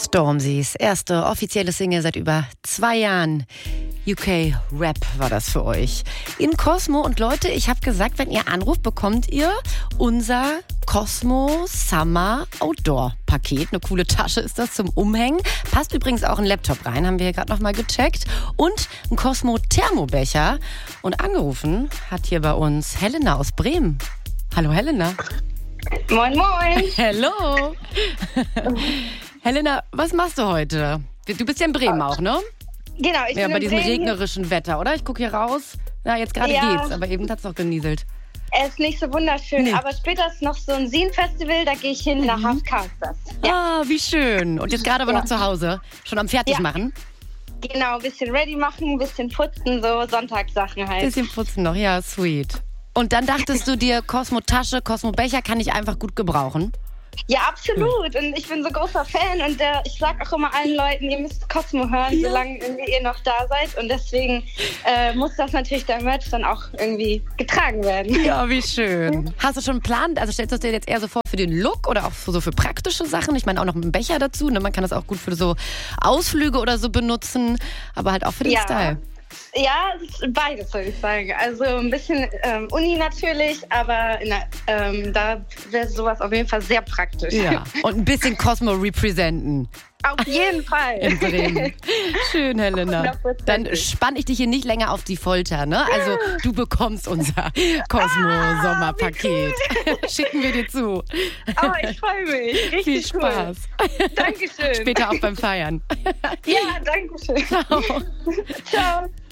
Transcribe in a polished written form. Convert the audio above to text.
Stormzy's erste offizielle Single seit über 2 Jahren. UK Rap war das für euch. In Cosmo. Und Leute, ich habe gesagt, wenn ihr anruft, bekommt ihr unser Cosmo Summer Outdoor Paket. Eine coole Tasche ist das zum Umhängen. Passt übrigens auch ein Laptop rein, haben wir hier gerade nochmal gecheckt. Und ein Cosmo Thermobecher. Und angerufen hat hier bei uns Helena aus Bremen. Hallo Helena. Moin, moin. Hallo. Helena, was machst du heute? Du bist ja in Bremen auch, ne? Genau, ich bin bei in diesem Bremen. regnerischen Wetter, oder? Ich gucke hier raus. Na, jetzt gerade geht's, aber eben hat's doch genieselt. Es ist nicht so wunderschön, Nee. aber später ist noch so ein Seen-Festival, da gehe ich hin nach Kansas. Ja, Ah, wie schön. Und jetzt gerade aber noch zu Hause. Schon am Fertigmachen? genau, ein bisschen ready machen, ein bisschen putzen, so Sonntagssachen halt. Bisschen putzen noch, ja, sweet. Und dann dachtest du dir, Cosmo Tasche, Cosmo Becher kann ich einfach gut gebrauchen? Ja, absolut. Und ich bin so großer Fan und ich sag auch immer allen Leuten, ihr müsst Cosmo hören, solange irgendwie ihr noch da seid. Und deswegen muss das natürlich der Merch dann auch irgendwie getragen werden. Ja, wie schön. Hast du schon einen Plan? Also stellst du es dir jetzt eher so vor für den Look oder auch so für praktische Sachen? Ich meine auch noch mit einem Becher dazu. Ne? Man kann das auch gut für so Ausflüge oder so benutzen, aber halt auch für den Style. Ja, beides würde ich sagen. Also ein bisschen Uni natürlich, aber da wäre sowas auf jeden Fall sehr praktisch. Ja, und ein bisschen Cosmo representen. Auf jeden Fall. In Bremen. Schön, Helena. 100%. Dann spann ich dich hier nicht länger auf die Folter, ne? Also du bekommst unser Cosmo-Sommerpaket. Schicken wir dir zu. Oh, ich freue mich. Richtig Viel Spaß. Cool. Dankeschön. Später auch beim Feiern. Ja, danke schön. Ciao. Ciao.